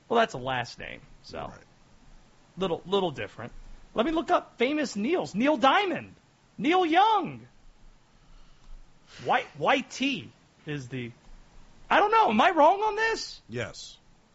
Well, that's a last name, so little different. Let me look up famous Neils. Neil Diamond, Neil Young. YT is the. I don't know. Am I wrong on this? Yes.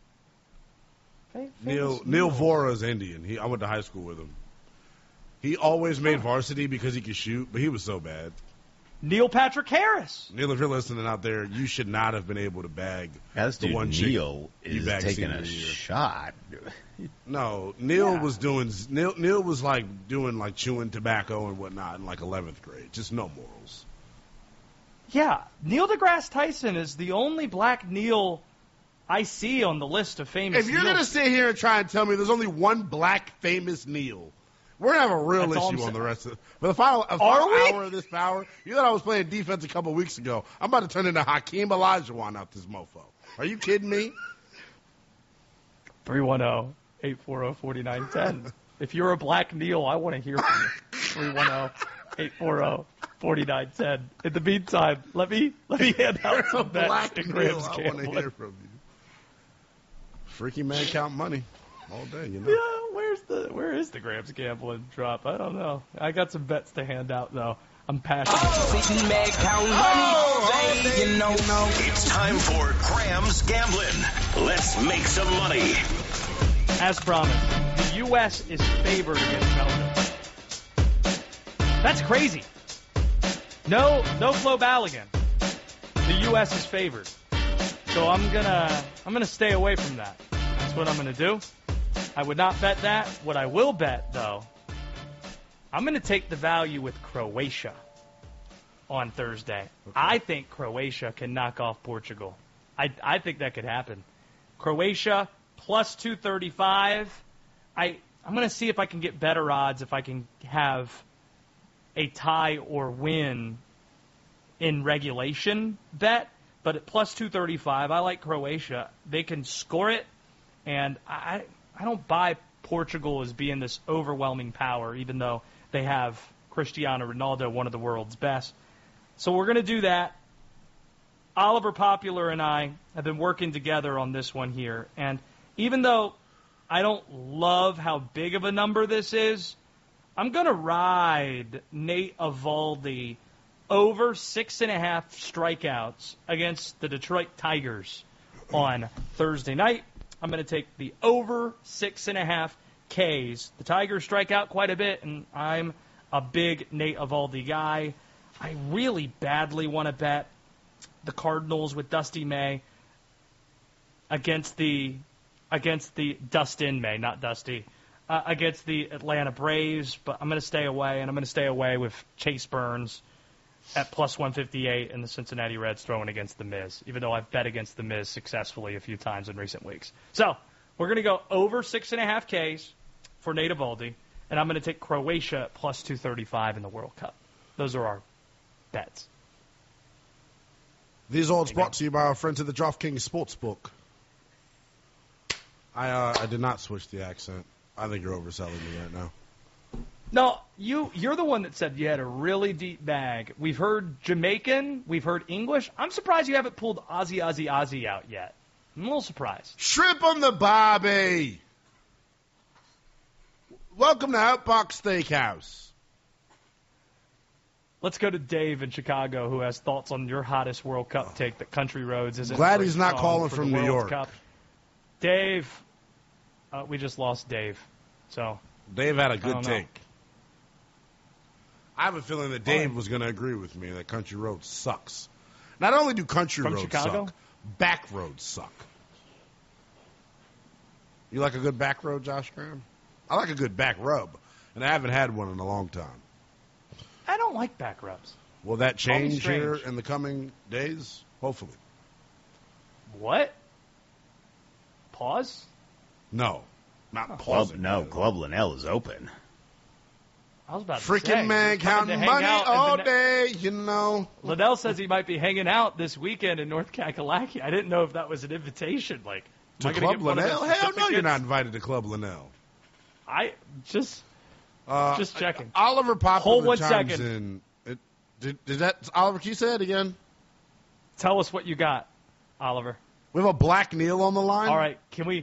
Neil Vora is Indian. I went to high school with him. He always made varsity because he could shoot, but he was so bad. Neil Patrick Harris. Neil, if you're listening out there, you should not have been able to bag the one Neil is taking a shot. No, Neil was doing. Neil was doing chewing tobacco and whatnot in 11th grade. Just no morals. Yeah, Neil deGrasse Tyson is the only black Neil I see on the list of famous. If you're going to sit here and try and tell me there's only one black famous Neil, we're going to have a real issue on the rest of it. For the final hour of this power, you thought I was playing defense a couple weeks ago. I'm about to turn into Hakeem Olajuwon out this mofo. Are you kidding me? 310-840-4910. If you're a black Neil, I want to hear from you. 310-840-4910. In the meantime, let me hand out some bets in Graham's Gambling. I want to hear from you. Freaky man count money all day, you know. Yeah, where is the Graham's Gambling drop? I don't know. I got some bets to hand out though. I'm passionate. Sitting back count money all day, you know. It's time for Graham's Gambling. Let's make some money. As promised, the U.S. is favored against Belgium. That's crazy. No Flo Balogun. The U.S. is favored. So I'm gonna stay away from that. That's what I'm gonna do. I would not bet that. What I will bet, though, I'm gonna take the value with Croatia on Thursday. Okay. I think Croatia can knock off Portugal. I think that could happen. Croatia plus 235. I'm gonna see if I can get better odds if I can have a tie or win in regulation bet. But at plus 235, I like Croatia. They can score it, and I don't buy Portugal as being this overwhelming power, even though they have Cristiano Ronaldo, one of the world's best. So we're going to do that. Oliver Popular and I have been working together on this one here, and even though I don't love how big of a number this is, I'm going to ride Nate Eovaldi over 6.5 strikeouts against the Detroit Tigers on Thursday night. I'm going to take the over 6.5 Ks. The Tigers strike out quite a bit, and I'm a big Nate Eovaldi guy. I really badly want to bet the Cardinals with Dusty May against the Dustin May, not Dusty, against the Atlanta Braves, but I'm going to stay away, and I'm going to stay away with Chase Burns at plus 158 and the Cincinnati Reds throwing against the Miz, even though I've bet against the Miz successfully a few times in recent weeks. So we're going to go over 6.5 Ks for Nate Eovaldi, and I'm going to take Croatia at plus 235 in the World Cup. Those are our bets. These odds brought to you by our friends at the DraftKings Sportsbook. I did not switch the accent. I think you're overselling me right now. No, you're the one that said you had a really deep bag. We've heard Jamaican. We've heard English. I'm surprised you haven't pulled Aussie out yet. I'm a little surprised. Shrimp on the barbie. Welcome to Outbox Steakhouse. Let's go to Dave in Chicago, who has thoughts on your hottest World Cup take that Country Roads isn't. Glad he's not calling from New York. Cup. Dave, we just lost Dave. So Dave had a good take. I have a feeling that Dave was going to agree with me that Country Roads sucks. Not only do country roads suck, back roads suck. You like a good back road, Josh Graham? I like a good back rub, and I haven't had one in a long time. I don't like back rubs. Will that change here in the coming days? Hopefully. What? Pause? No. Not pausing. Club Linnell is open. I was about to Freaking say. man counting money all day, you know. Liddell says he might be hanging out this weekend in North Kakalaki. I didn't know if that was an invitation. Like, to Club Linnell? Hell no, you're not invited to Club Linnell. I just checking. Oliver Popular Hold 1 chimes second. in. Did that Oliver? Can you say it again? Tell us what you got, Oliver. We have a black Neil on the line. All right, can we